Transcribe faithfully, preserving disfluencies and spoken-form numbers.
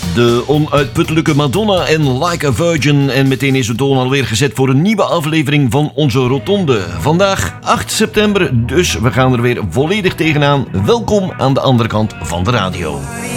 De onuitputtelijke Madonna en Like a Virgin. En meteen is de toon alweer gezet voor een nieuwe aflevering van onze Rotonde. Vandaag acht september, dus we gaan er weer volledig tegenaan. Welkom aan de andere kant van de radio.